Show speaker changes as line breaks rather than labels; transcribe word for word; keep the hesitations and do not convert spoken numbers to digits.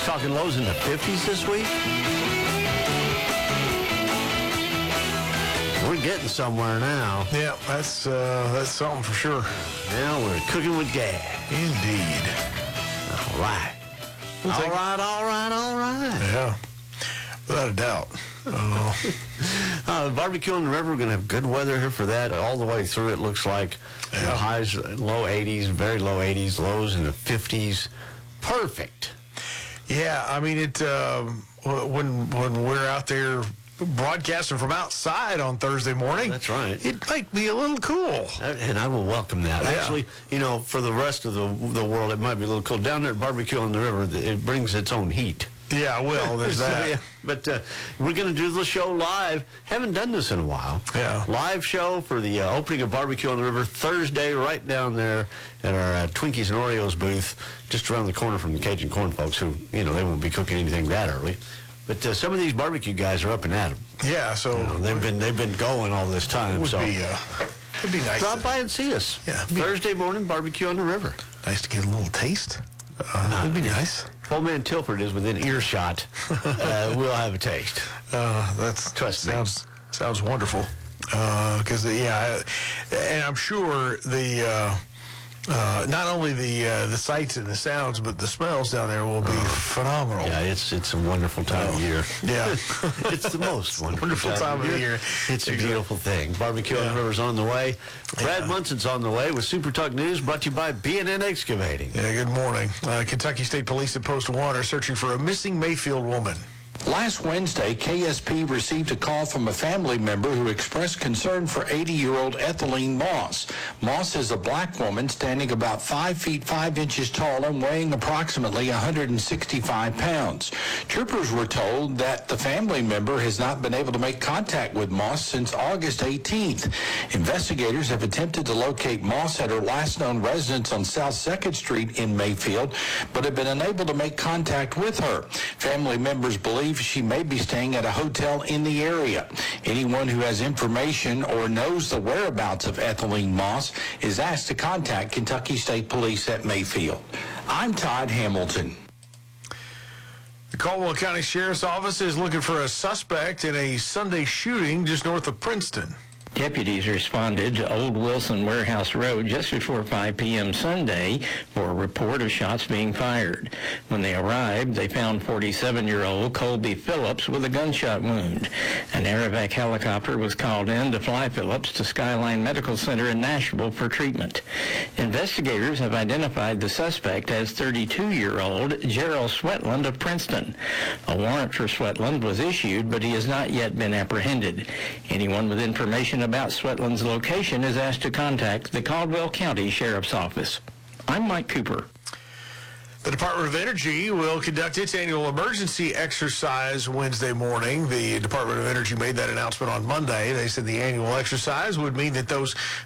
He's talking lows in the fifties this week. We're getting somewhere now.
Yeah, that's uh, that's something for sure.
Now we're cooking with gas.
Indeed.
All right.
We'll
all
take-
right, all right, all right.
Yeah, without a doubt. Uh,
Uh, barbecue on the river, we're going to have good weather here for that all the way through. It looks like you know,
Yeah.
highs, low eighties, very low eighties, lows in the fifties. Perfect.
yeah, I mean, it um, when when we're out there broadcasting from outside on Thursday morning.
That's right.
It might be a little cool.
And I will welcome that.
Yeah.
Actually, you know, for the rest of the the world, it might be a little cool. Down there at Barbecue on the River, it brings its own heat.
Yeah, well, there's
So,
that.
yeah. But uh, we're going to do the show live. Haven't done this in a while.
Yeah.
Live show for the uh, opening of Barbecue on the River Thursday, right down there at our uh, Twinkies and Oreos booth, just around the corner from the Cajun Corn folks, who, you know, they won't be cooking anything that early. But uh, some of these barbecue guys are up and at 'em.
Yeah, so
You know, they've been they've been going all this time.
it would
so
be uh, it'd be nice.
drop
to,
by and see us.
Yeah, it'd be-
Thursday morning, Barbecue on the River.
nice to get a little taste. Uh, it'd be nice.
If old man Tilford is within earshot, uh, we'll have a taste.
Uh, that's
Trust me.
sounds sounds wonderful. Because yeah, I- and I'm sure the uh, uh, not only the uh, the sights and the sounds, but the smells down there will be phenomenal.
Yeah, it's it's a wonderful time of year.
Yeah.
It's the most wonderful,
Wonderful time of the year.
It's a beautiful thing. Barbecue on
Yeah.
the River's on the way. Brad
Yeah.
Munson's on the way with Super Talk News, brought to you by B and N Excavating.
Yeah. Good morning. Uh, Kentucky State Police at Post One are searching for a missing Mayfield woman.
Last Wednesday, K S P received a call from a family member who expressed concern for eighty-year-old Ethelene Moss. Moss is a black woman standing about five feet five inches tall and weighing approximately one hundred sixty-five pounds. Troopers were told that the family member has not been able to make contact with Moss since August eighteenth. Investigators have attempted to locate Moss at her last known residence on South second Street in Mayfield, but have been unable to make contact with her. Family members believe she may be staying at a hotel in the area. Anyone who has information or knows the whereabouts of Ethelene Moss is asked to contact Kentucky State Police at Mayfield. I'm Todd Hamilton.
The Caldwell County Sheriff's Office is looking for a suspect in a Sunday shooting just north of Princeton.
Deputies responded to Old Wilson Warehouse Road just before five p.m. Sunday for a report of shots being fired. When they arrived, they found forty-seven-year-old Colby Phillips with a gunshot wound. An Aerovac helicopter was called in to fly Phillips to Skyline Medical Center in Nashville for treatment. Investigators have identified the suspect as thirty-two-year-old Gerald Sweatland of Princeton. A warrant for Sweatland was issued, but he has not yet been apprehended. Anyone with information about Sweatland's location is asked to contact the Caldwell County Sheriff's Office. I'm Mike Cooper.
The Department of Energy will conduct its annual emergency exercise Wednesday morning. The Department of Energy made that announcement on Monday. They said the annual exercise would mean that those